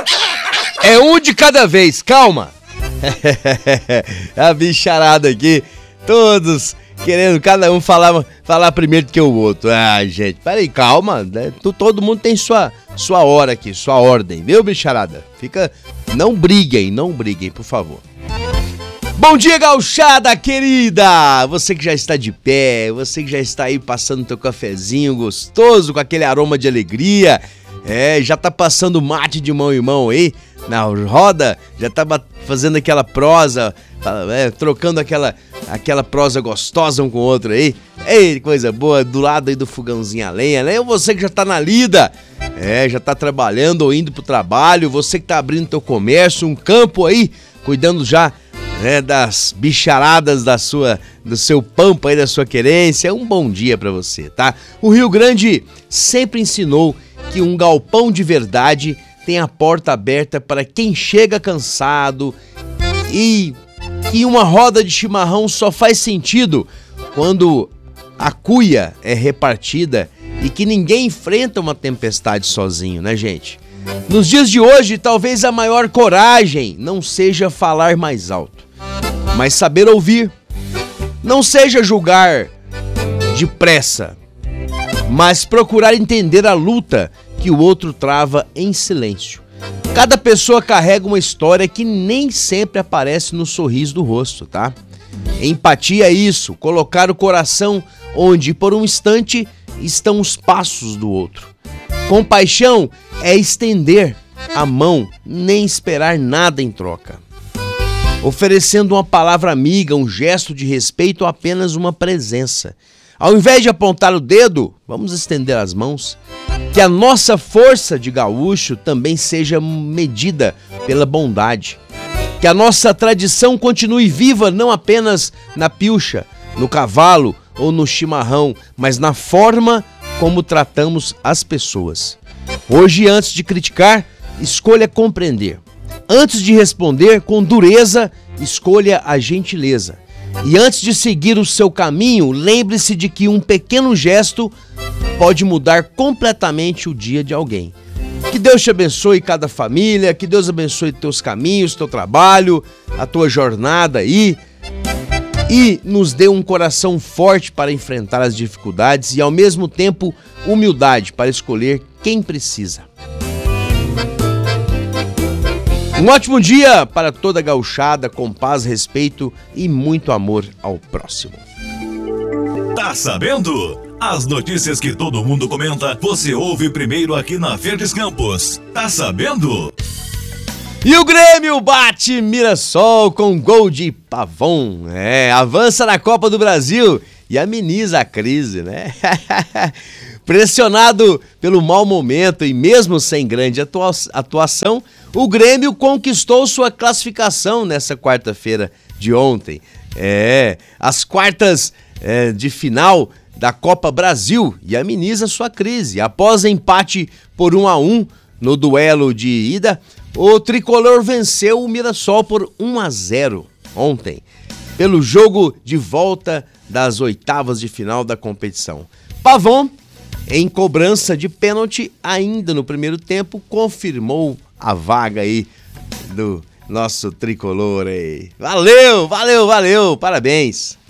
É um de cada vez, calma. A bicharada aqui, todos querendo cada um falar primeiro do que o outro. Ah, gente, peraí, calma, né? Todo mundo tem sua hora aqui, sua ordem, viu, bicharada? Não briguem, por favor. Bom dia, gauchada querida! Você que já está de pé, você que já está aí passando teu cafezinho gostoso com aquele aroma de alegria. Já tá passando mate de mão em mão aí na roda, já tá fazendo aquela prosa, trocando aquela prosa gostosa um com o outro aí. Ei, coisa boa, do lado aí do fogãozinho a lenha, né? Você que já tá na lida, já tá trabalhando ou indo pro trabalho, você que tá abrindo teu comércio, um campo aí, cuidando já das bicharadas do seu pampa aí, da sua querência. Um bom dia pra você, tá? O Rio Grande sempre ensinou que um galpão de verdade tem a porta aberta para quem chega cansado e que uma roda de chimarrão só faz sentido quando a cuia é repartida e que ninguém enfrenta uma tempestade sozinho, né, gente? Nos dias de hoje, talvez a maior coragem não seja falar mais alto, mas saber ouvir. Não seja julgar depressa, mas procurar entender a luta que o outro trava em silêncio. Cada pessoa carrega uma história que nem sempre aparece no sorriso do rosto, tá? Empatia é isso, colocar o coração onde, por um instante, estão os passos do outro. Compaixão é estender a mão, nem esperar nada em troca. Oferecendo uma palavra amiga, um gesto de respeito ou apenas uma presença. Ao invés de apontar o dedo, vamos estender as mãos. Que a nossa força de gaúcho também seja medida pela bondade. Que a nossa tradição continue viva não apenas na pilcha, no cavalo ou no chimarrão, mas na forma como tratamos as pessoas. Hoje, antes de criticar, escolha compreender. Antes de responder com dureza, escolha a gentileza. E antes de seguir o seu caminho, lembre-se de que um pequeno gesto pode mudar completamente o dia de alguém. Que Deus te abençoe cada família, que Deus abençoe teus caminhos, teu trabalho, a tua jornada aí. E nos dê um coração forte para enfrentar as dificuldades e, ao mesmo tempo, humildade para escolher quem precisa. Um ótimo dia para toda a gauchada, com paz, respeito e muito amor ao próximo. Tá sabendo? As notícias que todo mundo comenta, você ouve primeiro aqui na Verdes Campos. Tá sabendo? E o Grêmio bate Mirassol com gol de Pavon. Avança na Copa do Brasil e ameniza a crise, né? Pressionado pelo mau momento e mesmo sem grande atuação, o Grêmio conquistou sua classificação nessa quarta-feira de ontem. As quartas de final da Copa Brasil e ameniza sua crise. Após empate por 1-1 no duelo de ida, o tricolor venceu o Mirassol por 1-0 ontem, pelo jogo de volta das oitavas de final da competição. Pavon, em cobrança de pênalti ainda no primeiro tempo, confirmou a vaga aí do nosso tricolor aí. Valeu, parabéns!